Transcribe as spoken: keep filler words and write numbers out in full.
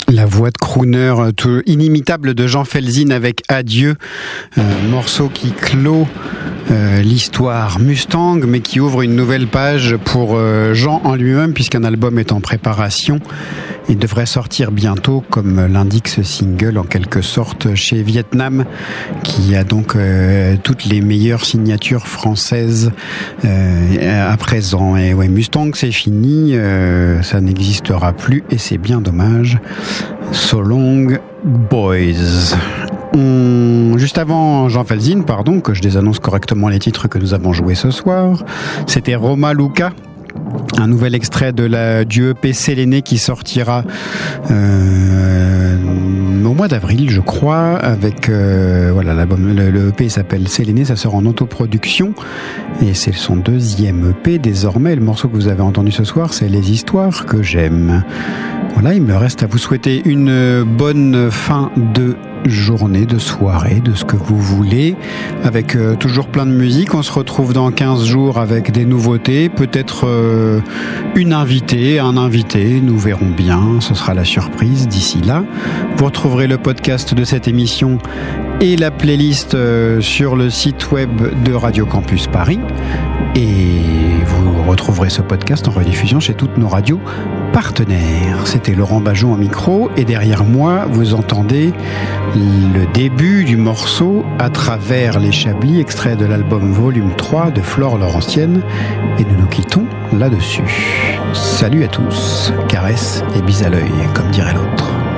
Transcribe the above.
La voix de crooner tout inimitable de Jean Felzin avec Adieu, un morceau qui clôt euh, l'histoire Mustang, mais qui ouvre une nouvelle page pour euh, Jean en lui-même, puisqu'un album est en préparation. Il devrait sortir bientôt, comme l'indique ce single, en quelque sorte, chez Vietnam, qui a donc euh, toutes les meilleures signatures françaises euh, à présent. Et ouais, Mustang, c'est fini, euh, ça n'existera plus, et c'est bien dommage. So long, boys. On... Juste avant Jean Felzin, pardon, que je désannonce correctement les titres que nous avons joués ce soir, c'était Roma Luca, un nouvel extrait de la, du E P Séléné qui sortira euh, au mois d'avril, je crois, avec euh, voilà, l'album, le, le E P s'appelle Séléné, ça sort en autoproduction et c'est son deuxième E P désormais. Le morceau que vous avez entendu ce soir, c'est Les Histoires que j'aime. Voilà, il me reste à vous souhaiter une bonne fin de journée, de soirée, de ce que vous voulez, avec euh, toujours plein de musique. On se retrouve dans quinze jours avec des nouveautés, peut-être euh, une invitée, un invité, nous verrons bien, ce sera la surprise d'ici là. Vous retrouverez le podcast de cette émission et la playlist euh, sur le site web de Radio Campus Paris, et vous retrouverez ce podcast en rediffusion chez toutes nos radios partenaires. C'était Laurent Bajon au micro, et derrière moi, vous entendez le début du morceau À travers les Chablis, extrait de l'album volume trois de Flore Laurentienne, et nous nous quittons là-dessus. Salut à tous, caresses et bis à l'œil, comme dirait l'autre.